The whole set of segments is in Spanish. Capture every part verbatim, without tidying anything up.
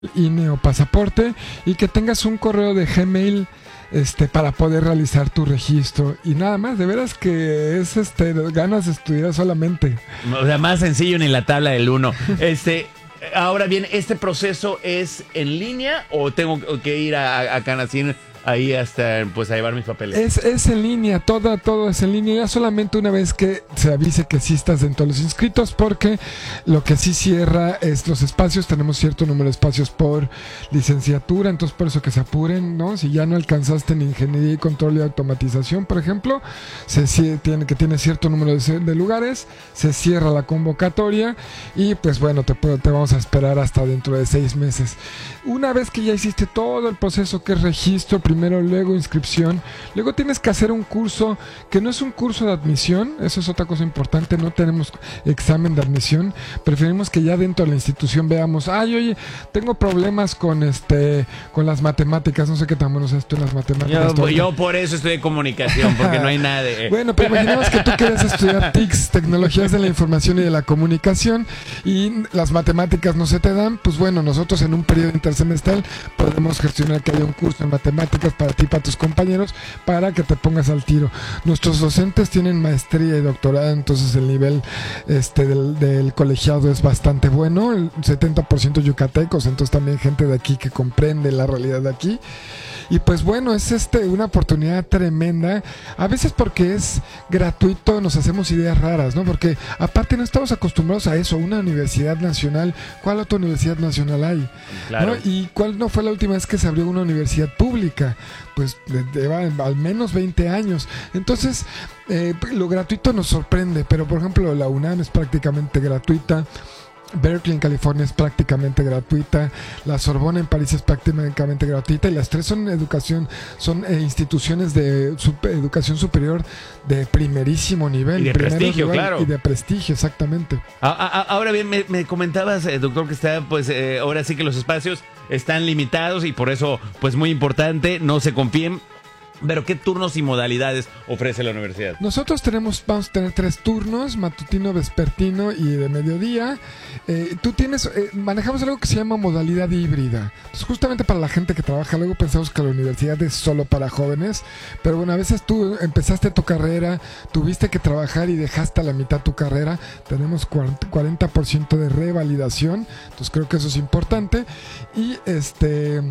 I N E o pasaporte y que tengas un correo de Gmail este para poder realizar tu registro y nada más. De veras que es este ganas de estudiar solamente. O sea, más sencillo ni la tabla del uno. Este, ahora bien, ¿este proceso es en línea o tengo que ir a, a Canacín ahí hasta pues a llevar mis papeles? Es, es en línea, todo, todo es en línea, ya solamente una vez que se avise que sí estás dentro de los inscritos, porque lo que sí cierra es los espacios. Tenemos cierto número de espacios por licenciatura, entonces por eso que se apuren, ¿no? Si ya no alcanzaste en ingeniería y control y automatización, por ejemplo, se, se tiene que tiene cierto número de, de lugares, se cierra la convocatoria y pues bueno, te, te vamos a esperar hasta dentro de seis meses. Una vez que ya hiciste todo el proceso que es registro, primero, luego inscripción, luego tienes que hacer un curso que no es un curso de admisión. Eso es otra cosa importante, no tenemos examen de admisión, preferimos que ya dentro de la institución veamos, ay, oye, tengo problemas con este con las matemáticas, no sé qué tan bueno seas tú en las matemáticas. Yo, yo por eso estudié comunicación, porque no hay nada de... Bueno, pero imaginemos que tú quieres estudiar T I C S, tecnologías de la información y de la comunicación, y las matemáticas no se te dan, pues bueno, nosotros en un periodo intersemestral podemos gestionar que haya un curso en matemáticas para ti y para tus compañeros para que te pongas al tiro. Nuestros docentes tienen maestría y doctorado, entonces el nivel este del, del colegiado es bastante bueno, el setenta por ciento yucatecos, entonces también gente de aquí que comprende la realidad de aquí. Y pues bueno, es este una oportunidad tremenda. A veces porque es gratuito nos hacemos ideas raras, ¿no? Porque aparte no estamos acostumbrados a eso, una universidad nacional. ¿Cuál otra universidad nacional hay? Claro. ¿No? ¿Y cuál no fue la última vez que se abrió una universidad pública? Pues lleva al menos veinte años. Entonces, eh, lo gratuito nos sorprende, pero por ejemplo la UNAM es prácticamente gratuita. Berkeley en California es prácticamente gratuita, la Sorbona en París es prácticamente gratuita, y las tres son educación, son eh, instituciones de super, educación superior de primerísimo nivel, y de prestigio, nivel, claro, y de prestigio, exactamente. A, a, ahora bien, me, me comentabas, eh, doctor, que está, pues, eh, ahora sí que los espacios están limitados y por eso, pues, muy importante, no se confíen. Pero ¿qué turnos y modalidades ofrece la universidad? Nosotros tenemos, vamos a tener tres turnos, matutino, vespertino y de mediodía. Eh, tú tienes, eh, manejamos algo que se llama modalidad híbrida. Entonces, justamente para la gente que trabaja, luego pensamos que la universidad es solo para jóvenes, pero bueno, a veces tú empezaste tu carrera, tuviste que trabajar y dejaste a la mitad tu carrera. Tenemos cuarenta por ciento de revalidación, entonces creo que eso es importante. Y este...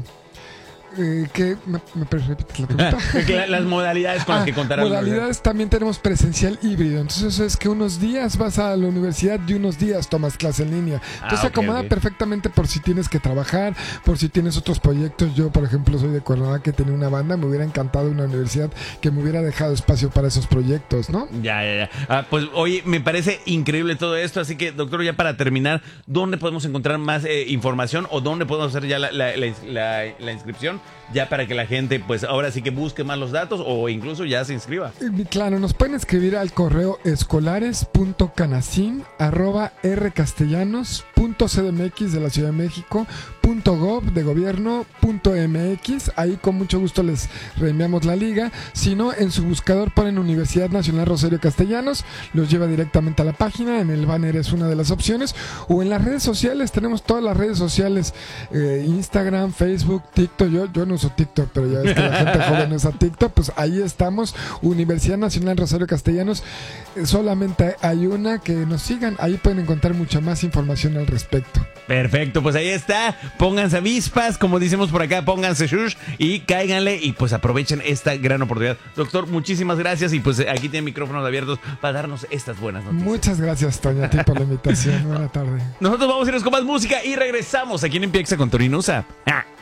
Eh, ¿qué? ¿Me, me repites la pregunta? Las modalidades con las ah, que contarán. Modalidades también tenemos presencial híbrido. Entonces eso es que unos días vas a la universidad y unos días tomas clase en línea. Entonces ah, se okay, acomoda okay. perfectamente por si tienes que trabajar, por si tienes otros proyectos. Yo, por ejemplo, soy de Cuernavaca, que tenía una banda. Me hubiera encantado una universidad que me hubiera dejado espacio para esos proyectos, ¿no? Ya, ya, ya. Ah, pues oye, me parece increíble todo esto. Así que, doctor, ya para terminar, ¿dónde podemos encontrar más eh, información o dónde podemos hacer ya la, la, la, la, la inscripción? Ya para que la gente, pues ahora sí que busque más los datos o incluso ya se inscriba. Claro, nos pueden escribir al correo escolares punto canacín arroba r castellanos punto c d m x de la Ciudad de México punto gov de gobierno punto m x. Ahí con mucho gusto les reenviamos la liga. Si no, en su buscador ponen Universidad Nacional Rosario Castellanos, los lleva directamente a la página. En el banner es una de las opciones, o en las redes sociales. Tenemos todas las redes sociales, eh, Instagram, Facebook, TikTok. Yo, yo no uso TikTok, pero ya ves que la gente joven usa TikTok. Pues ahí estamos, Universidad Nacional Rosario Castellanos. Eh, solamente hay una, que nos sigan. Ahí pueden encontrar mucha más información al respecto. Perfecto, pues ahí está. Pónganse avispas, como decimos por acá, pónganse shush y cáiganle y pues aprovechen esta gran oportunidad. Doctor, muchísimas gracias y pues aquí tienen micrófonos abiertos para darnos estas buenas noticias. Muchas gracias, Toño, a ti por la invitación. Buena tarde. Nosotros vamos a irnos con más música y regresamos aquí en Empiexa con Torinusa. ¡Ah!